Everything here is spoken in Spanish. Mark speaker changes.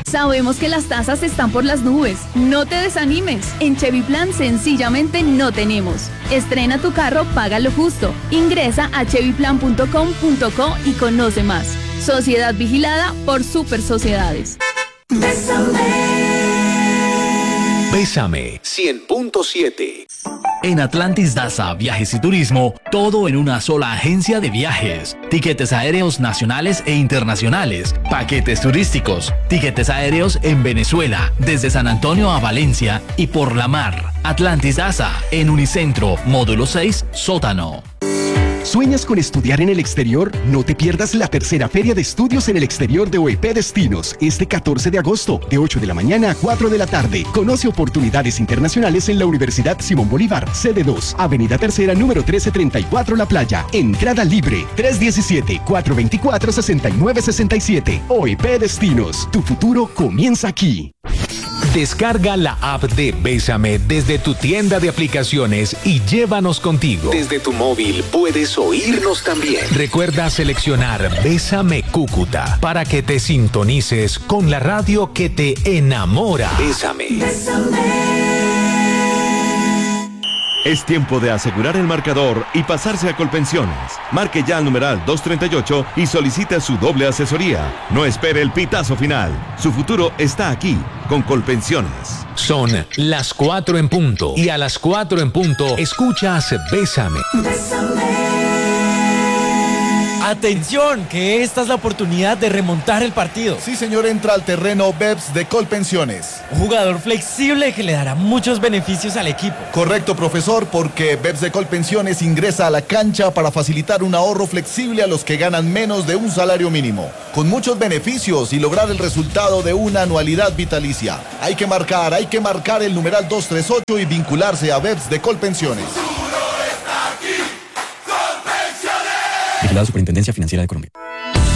Speaker 1: Sabemos que las tasas están por las nubes. No te desanimes. En Cheviplan sencillamente no tenemos. Estrena tu carro, paga lo justo. Ingresa a cheviplan.com.co y conoce más. Sociedad vigilada por Super Sociedades.
Speaker 2: Bésame 100.7.
Speaker 3: En Atlantis Daza Viajes y Turismo, todo en una sola agencia de viajes. Tiquetes aéreos nacionales e internacionales, paquetes turísticos, tiquetes aéreos en Venezuela, desde San Antonio a Valencia y por la mar. Atlantis Daza, en Unicentro, módulo 6, sótano.
Speaker 4: ¿Sueñas con estudiar en el exterior? No te pierdas la tercera Feria de Estudios en el Exterior de OEP Destinos, este 14 de agosto, de 8 de la mañana a 4 de la tarde. Conoce oportunidades internacionales en la Universidad Simón Bolívar, sede 2, Avenida Tercera, número 1334, La Playa. Entrada libre, 317-424-6967. OEP Destinos, tu futuro comienza aquí.
Speaker 2: Descarga la app de Bésame desde tu tienda de aplicaciones y llévanos contigo. Desde tu móvil puedes oírnos también. Recuerda seleccionar Bésame Cúcuta para que te sintonices con la radio que te enamora. Bésame.
Speaker 5: Es tiempo de asegurar el marcador y pasarse a Colpensiones. Marque ya al numeral 238 y solicite su doble asesoría. No espere el pitazo final. Su futuro está aquí, con Colpensiones.
Speaker 2: Son las 4 en punto. Y a las 4 en punto, escuchas Bésame.
Speaker 6: Atención, que esta es la oportunidad de remontar el partido.
Speaker 7: Sí, señor, entra al terreno BEPS de Colpensiones.
Speaker 6: Un jugador flexible que le dará muchos beneficios al equipo.
Speaker 7: Correcto, profesor, porque BEPS de Colpensiones ingresa a la cancha para facilitar un ahorro flexible a los que ganan menos de un salario mínimo, con muchos beneficios y lograr el resultado de una anualidad vitalicia. Hay que marcar el numeral 238 y vincularse a BEPS de Colpensiones.
Speaker 8: Vigilado Superintendencia Financiera de Colombia.